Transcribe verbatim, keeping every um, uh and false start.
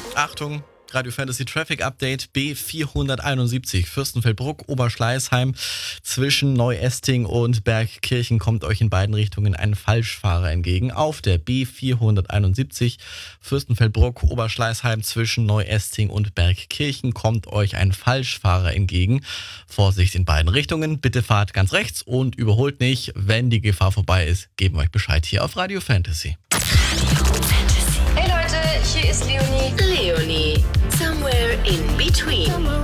Achtung, Radio Fantasy Traffic Update B vierhunderteinundsiebzig. Fürstenfeldbruck, Oberschleißheim. Zwischen Neu-Esting und Bergkirchen kommt euch in beiden Richtungen ein Falschfahrer entgegen. Auf der B vierhunderteinundsiebzig Fürstenfeldbruck, Oberschleißheim zwischen Neu-Esting und Bergkirchen kommt euch ein Falschfahrer entgegen. Vorsicht in beiden Richtungen. Bitte fahrt ganz rechts und überholt nicht. Wenn die Gefahr vorbei ist, geben wir euch Bescheid hier auf Radio Fantasy. Hey Leute, hier ist Leonie. Leonie. Somewhere in between.